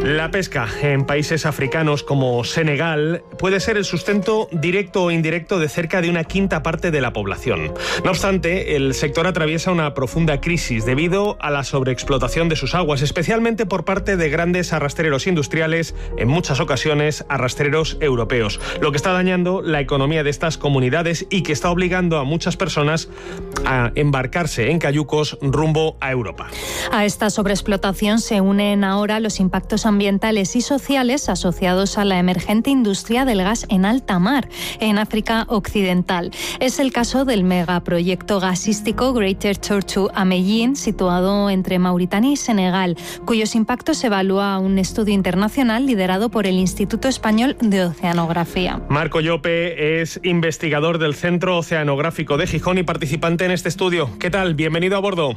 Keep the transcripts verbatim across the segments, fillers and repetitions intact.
La pesca en países africanos como Senegal puede ser el sustento directo o indirecto de cerca de una quinta parte de la población. No obstante, el sector atraviesa una profunda crisis debido a la sobreexplotación de sus aguas, especialmente por parte de grandes arrastreros industriales, en muchas ocasiones arrastreros europeos, lo que está dañando la economía de estas comunidades y que está obligando a muchas personas a embarcarse en cayucos rumbo a Europa. A esta sobreexplotación se unen ahora los impactos ambientales y sociales asociados a la emergente industria del gas en alta mar, en África Occidental. Es el caso del megaproyecto gasístico Greater Tortue Ameyim, situado entre Mauritania y Senegal, cuyos impactos evalúa un estudio internacional liderado por el Instituto Español de Oceanografía. Marco Llope es investigador del Centro Oceanográfico de Gijón y participante en este estudio. ¿Qué tal? Bienvenido a bordo.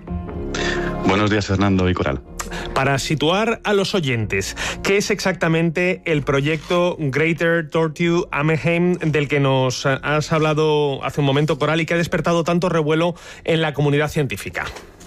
Buenos días, Fernando y Coral. Para situar a los oyentes, ¿qué es exactamente el proyecto Greater Tortue Ameyim del que nos has hablado hace un momento, Coral, y que ha despertado tanto revuelo en la comunidad científica?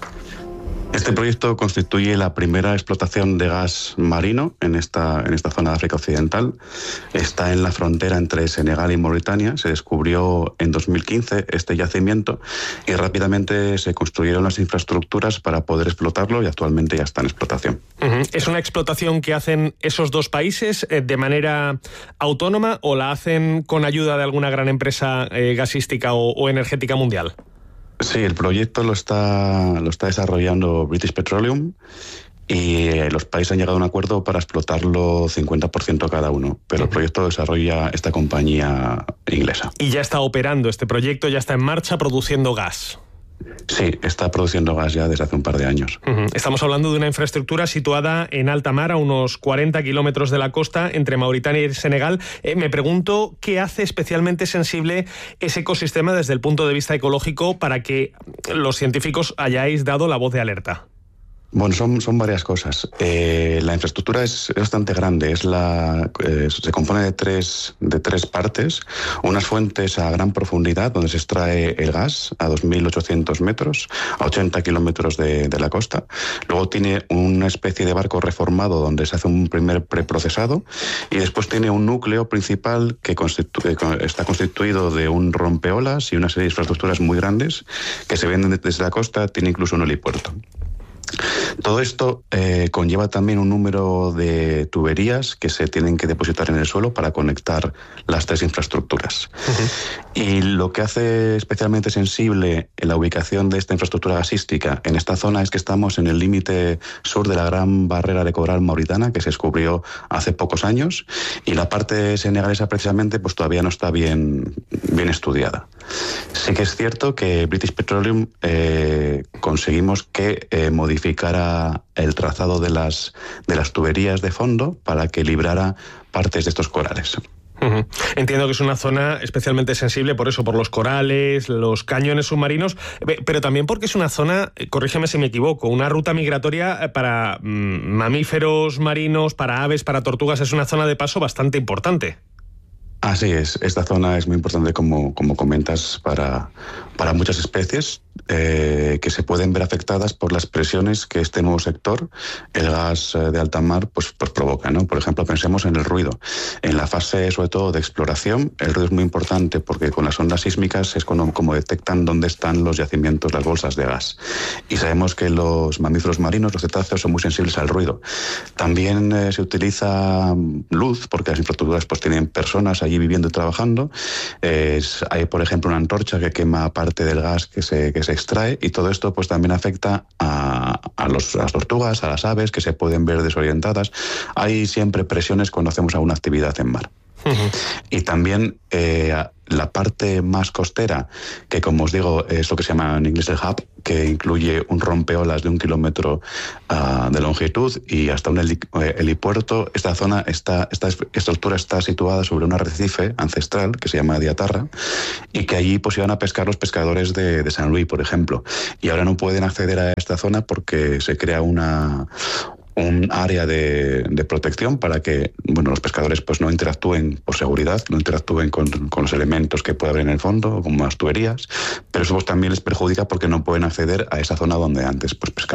Este proyecto constituye la primera explotación de gas marino en esta, en esta zona de África Occidental. Está en la frontera entre Senegal y Mauritania. Se descubrió en dos mil quince este yacimiento y rápidamente se construyeron las infraestructuras para poder explotarlo y actualmente ya está en explotación. Uh-huh. ¿Es una explotación que hacen esos dos países eh, de manera autónoma o la hacen con ayuda de alguna gran empresa eh, gasística o, o energética mundial? Sí, el proyecto lo está, lo está desarrollando British Petroleum y los países han llegado a un acuerdo para explotarlo cincuenta por ciento cada uno, pero el proyecto lo desarrolla esta compañía inglesa. Y ya está operando este proyecto, ya está en marcha produciendo gas. Sí, está produciendo gas ya desde hace un par de años. Uh-huh. Estamos hablando de una infraestructura situada en alta mar, a unos cuarenta kilómetros de la costa, entre Mauritania y Senegal. Eh, me pregunto qué hace especialmente sensible ese ecosistema desde el punto de vista ecológico para que los científicos hayáis dado la voz de alerta. Bueno, son, son varias cosas. Eh, la infraestructura es, es bastante grande. Es la, eh, se compone de tres, de tres partes. Unas fuentes a gran profundidad, donde se extrae el gas a dos mil ochocientos metros, a ochenta kilómetros de, de la costa. Luego tiene una especie de barco reformado, donde se hace un primer preprocesado. Y después tiene un núcleo principal que constitu- está constituido de un rompeolas y una serie de infraestructuras muy grandes que se ven desde la costa. Tiene incluso un helipuerto. Todo esto eh, conlleva también un número de tuberías que se tienen que depositar en el suelo para conectar las tres infraestructuras. Uh-huh. Y lo que hace especialmente sensible la ubicación de esta infraestructura gasística en esta zona es que estamos en el límite sur de la gran barrera de coral mauritana que se descubrió hace pocos años, y la parte senegalesa precisamente pues todavía no está bien, bien estudiada. Sí que es cierto que British Petroleum eh, conseguimos que eh, modificara el trazado de las, de las tuberías de fondo para que librara partes de estos corales. Uh-huh. Entiendo que es una zona especialmente sensible por eso, por los corales, los cañones submarinos, pero también porque es una zona, corrígeme si me equivoco, una ruta migratoria para mm, mamíferos marinos, para aves, para tortugas. Es una zona de paso bastante importante. Así es, esta zona es muy importante, como, como comentas, para, para muchas especies eh, que se pueden ver afectadas por las presiones que este nuevo sector, el gas de alta mar, pues, pues provoca, ¿no? Por ejemplo, pensemos en el ruido. En la fase, sobre todo, de exploración, el ruido es muy importante porque con las ondas sísmicas es como, como detectan dónde están los yacimientos, las bolsas de gas. Y sabemos que los mamíferos marinos, los cetáceos, son muy sensibles al ruido. También eh, se utiliza luz, porque las infraestructuras pues tienen personas allí viviendo y trabajando. Eh, hay, por ejemplo, una antorcha que quema parte del gas que se, que se extrae, y todo esto pues también afecta a, a, los, a las tortugas, a las aves, que se pueden ver desorientadas. Hay siempre presiones cuando hacemos alguna actividad en mar. Uh-huh. Y también eh, la parte más costera, que como os digo es lo que se llama en inglés el hub, que incluye un rompeolas de un kilómetro uh, de longitud y hasta un heli- helipuerto. Esta zona, está, esta estructura está situada sobre un arrecife ancestral que se llama Diatarra, y que allí pues iban a pescar los pescadores de, de San Luis, por ejemplo. Y ahora no pueden acceder a esta zona porque se crea una... un área de, de protección para que bueno, los pescadores pues no interactúen por seguridad, no interactúen con, con los elementos que puede haber en el fondo, como las tuberías, pero eso pues también les perjudica porque no pueden acceder a esa zona donde antes pues pescaban.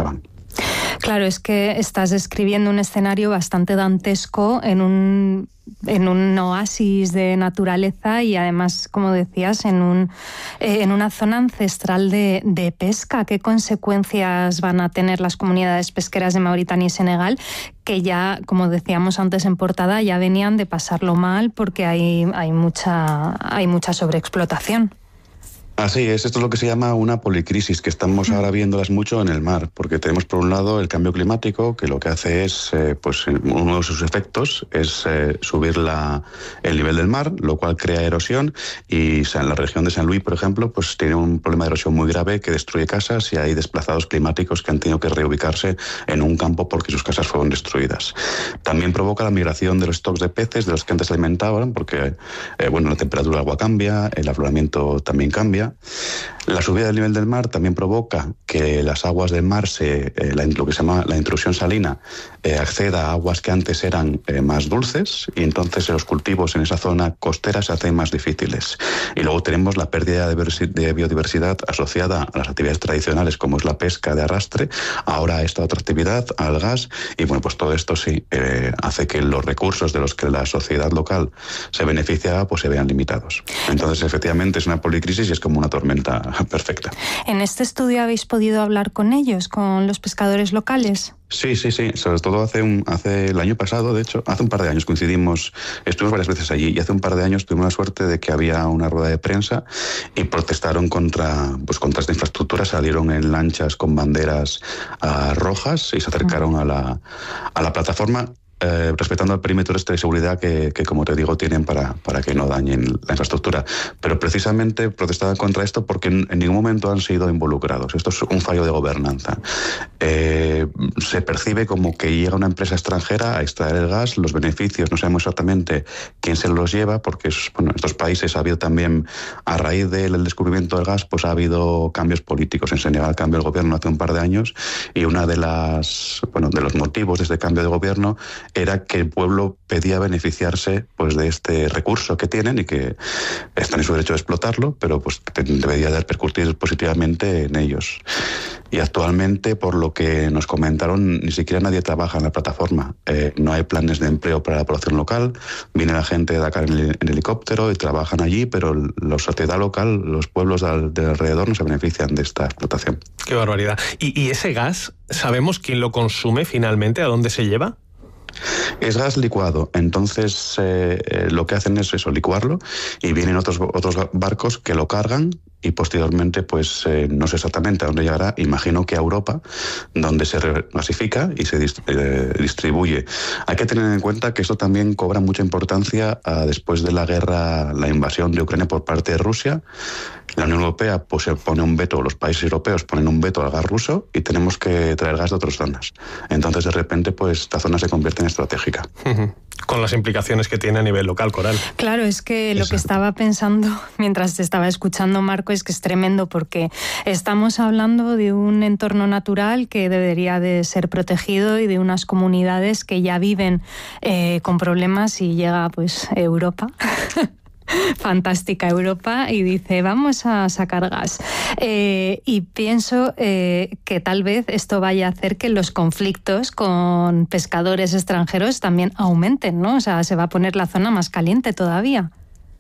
Claro, es que estás describiendo un escenario bastante dantesco en un en un oasis de naturaleza y además, como decías, en un eh, en una zona ancestral de, de pesca. ¿Qué consecuencias van a tener las comunidades pesqueras de Mauritania y Senegal, que ya, como decíamos antes en portada, ya venían de pasarlo mal porque hay, hay mucha hay mucha sobreexplotación? Así es, esto es lo que se llama una policrisis, que estamos ahora viéndolas mucho en el mar, porque tenemos por un lado el cambio climático, que lo que hace es, eh, pues uno de sus efectos es eh, subir la, el nivel del mar, lo cual crea erosión, y en la región de San Luis, por ejemplo, pues tiene un problema de erosión muy grave que destruye casas y hay desplazados climáticos que han tenido que reubicarse en un campo porque sus casas fueron destruidas. También provoca la migración de los stocks de peces de los que antes se alimentaban, porque eh, bueno, la temperatura del agua cambia, el afloramiento también cambia. La subida del nivel del mar también provoca que las aguas del mar, se, eh, la, lo que se llama la intrusión salina, eh, acceda a aguas que antes eran eh, más dulces, y entonces los cultivos en esa zona costera se hacen más difíciles. Y luego tenemos la pérdida de, de biodiversidad asociada a las actividades tradicionales, como es la pesca de arrastre, ahora a esta otra actividad, al gas, y bueno, pues todo esto sí eh, hace que los recursos de los que la sociedad local se beneficia pues se vean limitados. Entonces, efectivamente, es una policrisis y es como una tormenta perfecta. ¿En este estudio habéis podido hablar con ellos, con los pescadores locales? Sí, sí, sí. Sobre todo hace un, hace el año pasado, de hecho, hace un par de años coincidimos, estuvimos varias veces allí, y hace un par de años tuvimos la suerte de que había una rueda de prensa y protestaron contra, pues, contra esta infraestructura. Salieron en lanchas con banderas uh, rojas y se acercaron a la, a la plataforma. Eh, respetando el perímetro este de seguridad que, que, como te digo, tienen para, para que no dañen la infraestructura. Pero precisamente protestaban contra esto porque en, en ningún momento han sido involucrados. Esto es un fallo de gobernanza. Eh, se percibe como que llega una empresa extranjera a extraer el gas, los beneficios no sabemos exactamente quién se los lleva, porque es, bueno, en estos países ha habido también, a raíz del descubrimiento del gas, pues ha habido cambios políticos. En Senegal cambió el gobierno hace un par de años y una de las, bueno, de los motivos de este cambio de gobierno era que el pueblo pedía beneficiarse pues de este recurso que tienen y que están en su derecho de explotarlo, pero pues debería de repercutir positivamente en ellos. Y actualmente, por lo que nos comentaron, ni siquiera nadie trabaja en la plataforma. Eh, no hay planes de empleo para la población local. Viene la gente de Dakar en, el, en helicóptero y trabajan allí, pero la sociedad local, los pueblos de, de alrededor no se benefician de esta explotación. Qué barbaridad. ¿Y, y ese gas, sabemos quién lo consume finalmente? ¿A dónde se lleva? Es gas licuado, entonces eh, eh, lo que hacen es eso, licuarlo, y vienen otros, otros barcos que lo cargan y posteriormente, pues eh, no sé exactamente a dónde llegará, imagino que a Europa, donde se gasifica y se dist eh, distribuye. Hay que tener en cuenta que esto también cobra mucha importancia uh, después de la guerra, la invasión de Ucrania por parte de Rusia. La Unión Europea pues pone un veto, los países europeos ponen un veto al gas ruso y tenemos que traer gas de otras zonas. Entonces, de repente, pues esta zona se convierte en estratégica. Uh-huh. Con las implicaciones que tiene a nivel local, Coral. Claro, es que lo Exacto. que estaba pensando mientras te estaba escuchando, Marco, es que es tremendo porque estamos hablando de un entorno natural que debería de ser protegido y de unas comunidades que ya viven eh, con problemas, y llega pues Europa. Fantástica Europa, y dice vamos a sacar gas. Eh, y pienso eh, que tal vez esto vaya a hacer que los conflictos con pescadores extranjeros también aumenten, ¿no? O sea, se va a poner la zona más caliente todavía.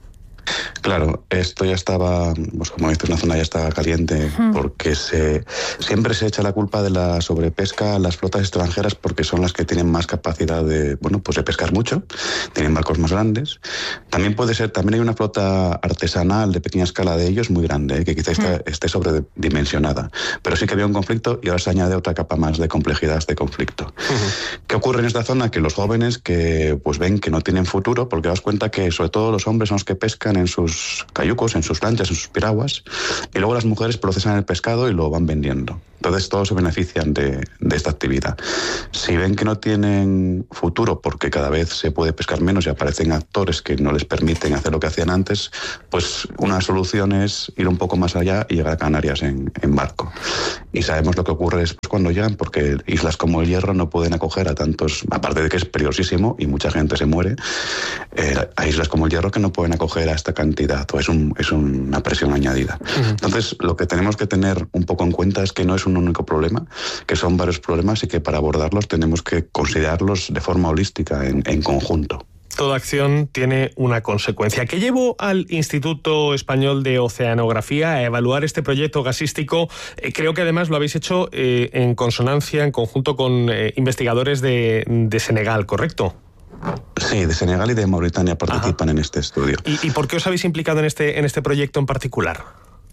Claro, esto ya estaba, pues como dices, una zona ya estaba caliente, uh-huh. porque se, siempre se echa la culpa de la sobrepesca a las flotas extranjeras porque son las que tienen más capacidad de, bueno, pues de pescar mucho, tienen barcos más grandes. También puede ser, también hay una flota artesanal de pequeña escala de ellos muy grande, ¿eh? que quizá uh-huh. esté, esté sobredimensionada, pero sí que había un conflicto y ahora se añade otra capa más de complejidad a este conflicto. Uh-huh. ¿Qué ocurre en esta zona? Que los jóvenes que pues ven que no tienen futuro, porque das cuenta que sobre todo los hombres son los que pescan en sus cayucos, en sus lanchas, en sus piraguas, y luego las mujeres procesan el pescado y lo van vendiendo. Entonces todos se benefician de, de esta actividad. Si ven que no tienen futuro porque cada vez se puede pescar menos y aparecen actores que no les permiten hacer lo que hacían antes, pues una solución es ir un poco más allá y llegar a Canarias en, en barco. Y sabemos lo que ocurre después cuando llegan, porque islas como el Hierro no pueden acoger a tantos, aparte de que es peligrosísimo y mucha gente se muere, eh, hay islas como el Hierro que no pueden acoger a esta esta cantidad, o es, un, es una presión añadida. Uh-huh. Entonces, lo que tenemos que tener un poco en cuenta es que no es un único problema, que son varios problemas y que para abordarlos tenemos que considerarlos de forma holística, en, en conjunto. Toda acción tiene una consecuencia. ¿Qué llevó al Instituto Español de Oceanografía a evaluar este proyecto gasístico? Eh, creo que además lo habéis hecho eh, en consonancia, en conjunto con eh, investigadores de, de Senegal, ¿correcto? Sí, de Senegal y de Mauritania participan Ajá. en este estudio. ¿Y, ¿Y por qué os habéis implicado en este, en este proyecto en particular?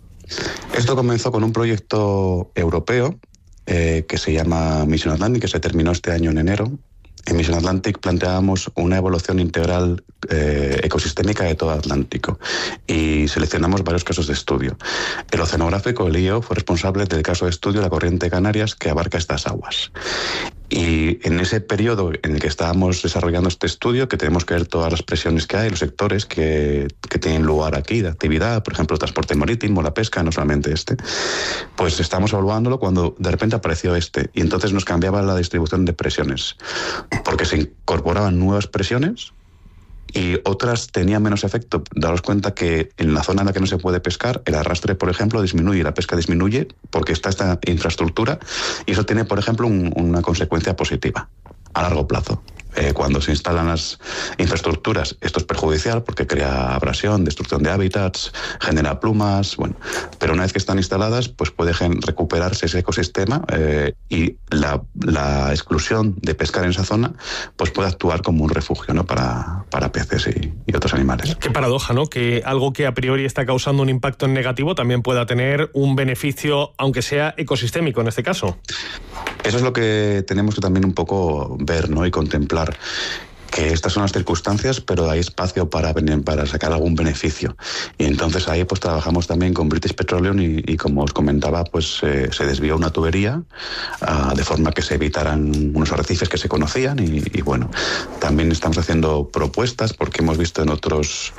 Esto comenzó con un proyecto europeo eh, que se llama Mission Atlantic, que se terminó este año en enero. En Mission Atlantic planteábamos una evaluación integral eh, ecosistémica de todo Atlántico y seleccionamos varios casos de estudio. El oceanográfico, el I E O, fue responsable del caso de estudio de la corriente de Canarias, que abarca estas aguas. Y en ese periodo en el que estábamos desarrollando este estudio, que tenemos que ver todas las presiones que hay, los sectores que, que tienen lugar aquí de actividad, por ejemplo, el transporte marítimo, la pesca, no solamente este, pues estamos evaluándolo cuando de repente apareció este. Y entonces nos cambiaba la distribución de presiones, porque se incorporaban nuevas presiones y otras tenían menos efecto. Daros cuenta que en la zona en la que no se puede pescar, el arrastre, por ejemplo, disminuye, la pesca disminuye porque está esta infraestructura, y eso tiene, por ejemplo, un, una consecuencia positiva a largo plazo. Eh, cuando se instalan las infraestructuras, esto es perjudicial porque crea abrasión, destrucción de hábitats, genera plumas, bueno, pero una vez que están instaladas, pues puede recuperarse ese ecosistema eh, y la, la exclusión de pescar en esa zona pues puede actuar como un refugio, ¿no? para, para peces y, y otros animales. Qué paradoja, ¿no? Que algo que a priori está causando un impacto en negativo también pueda tener un beneficio, aunque sea ecosistémico en este caso. Eso es lo que tenemos que también un poco ver, ¿no? Y contemplar, que estas son las circunstancias, pero hay espacio para, para sacar algún beneficio. Y entonces ahí pues trabajamos también con British Petroleum y, y como os comentaba, pues eh, se desvió una tubería uh, de forma que se evitaran unos arrecifes que se conocían y, y bueno, también estamos haciendo propuestas porque hemos visto en otros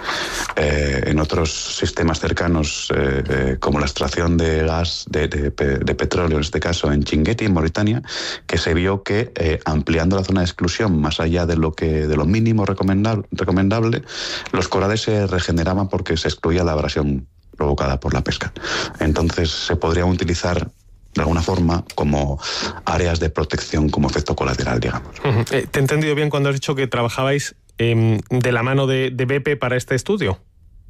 eh, en otros sistemas cercanos eh, eh, como la extracción de gas de, de, de petróleo, en este caso en Chinguetti, en Mauritania, que se vio que eh, ampliando la zona de exclusión más allá de lo que de lo mínimo recomendable, recomendable, los corales se regeneraban porque se excluía la abrasión provocada por la pesca. Entonces se podrían utilizar de alguna forma como áreas de protección como efecto colateral, digamos. Uh-huh. Eh, ¿Te he entendido bien cuando has dicho que trabajabais eh, de la mano de, de B P para este estudio?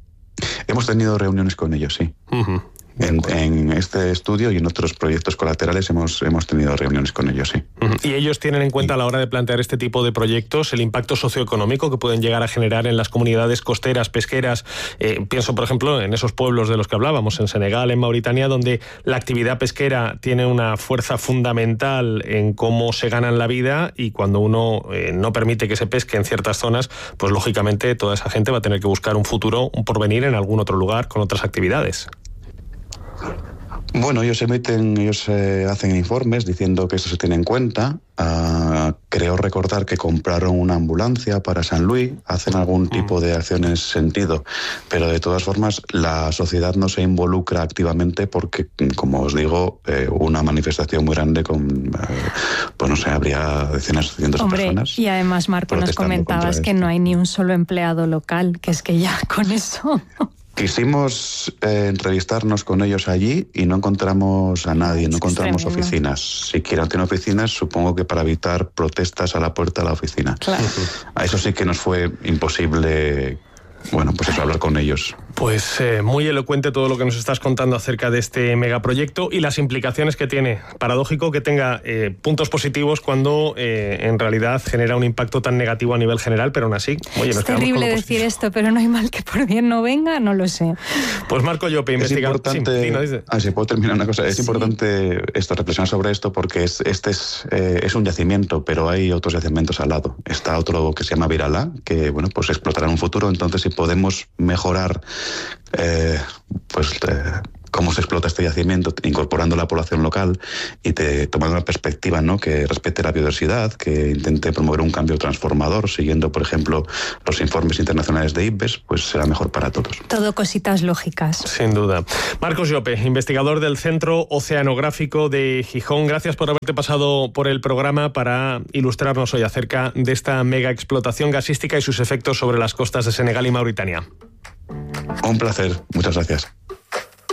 Hemos tenido reuniones con ellos, sí. Uh-huh. En, en este estudio y en otros proyectos colaterales hemos, hemos tenido reuniones con ellos, sí. ¿Y ellos tienen en cuenta a la hora de plantear este tipo de proyectos el impacto socioeconómico que pueden llegar a generar en las comunidades costeras, pesqueras? Eh, pienso, por ejemplo, en esos pueblos de los que hablábamos, en Senegal, en Mauritania, donde la actividad pesquera tiene una fuerza fundamental en cómo se ganan la vida, y cuando uno eh, no permite que se pesque en ciertas zonas, pues lógicamente toda esa gente va a tener que buscar un futuro, un porvenir en algún otro lugar con otras actividades. Bueno, ellos emiten, ellos eh, hacen informes diciendo que esto se tiene en cuenta. Uh, creo recordar que compraron una ambulancia para San Luis, hacen algún tipo de acción en ese sentido, pero de todas formas la sociedad no se involucra activamente porque, como os digo, eh, una manifestación muy grande con, eh, pues no sé, habría decenas, cientos Hombre, de personas. Y además, Marco, nos comentabas que no hay ni un solo empleado local, que es que ya con eso... Quisimos eh, entrevistarnos con ellos allí y no encontramos a nadie, no encontramos oficinas. Si quieren tener oficinas, supongo que para evitar protestas a la puerta de la oficina. Claro. A eso sí que nos fue imposible, bueno, pues eso, hablar con ellos. Pues eh, muy elocuente todo lo que nos estás contando acerca de este megaproyecto y las implicaciones que tiene. Paradójico que tenga eh, puntos positivos cuando eh, en realidad genera un impacto tan negativo a nivel general, pero aún así... Oye, es terrible decir esto, pero no hay mal que por bien no venga, no lo sé. Pues Marco Llope, investigador... Es importante... Sí, no, dice... ah, si puedo terminar una cosa. Es sí. importante esto, reflexionar sobre esto, porque es, este es, eh, es un yacimiento, pero hay otros yacimientos al lado. Está otro que se llama Viralá, que bueno, pues explotará en un futuro. Entonces, si podemos mejorar Eh, pues eh, cómo se explota este yacimiento, incorporando la población local y te, tomando una perspectiva, ¿no?, que respete la biodiversidad, que intente promover un cambio transformador, siguiendo, por ejemplo, los informes internacionales de I P B E S, pues será mejor para todos. Todo cositas lógicas. Sin duda. Marcos Llope, investigador del Centro Oceanográfico de Gijón, gracias por haberte pasado por el programa para ilustrarnos hoy acerca de esta mega explotación gasística y sus efectos sobre las costas de Senegal y Mauritania. Un placer, muchas gracias.